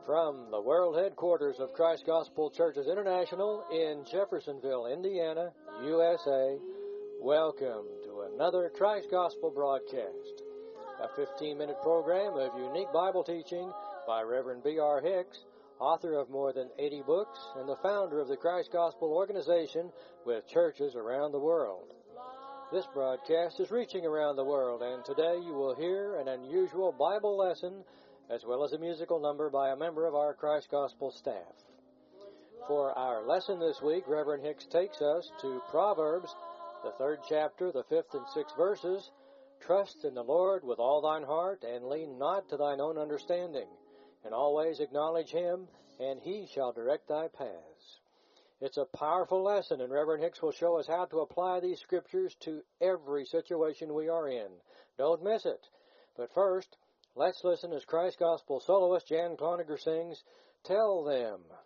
From the world headquarters of Christ Gospel Churches International in Jeffersonville, Indiana, USA, welcome to another Christ Gospel broadcast, a 15-minute program of unique Bible teaching by Reverend B.R. Hicks, author of more than 80 books and the founder of the Christ Gospel organization with churches around the world. This broadcast is reaching around the world, and today you will hear an unusual Bible lesson as well as a musical number by a member of our Christ Gospel staff. For our lesson this week, Reverend Hicks takes us to Proverbs, the 3rd chapter, the 5th and 6th verses. Trust in the Lord with all thine heart, and lean not to thine own understanding, and always acknowledge him, and he shall direct thy paths. It's a powerful lesson, and Reverend Hicks will show us how to apply these scriptures to every situation we are in. Don't miss it. But first, let's listen as Christ Gospel soloist Jan Cloninger sings, Tell Them.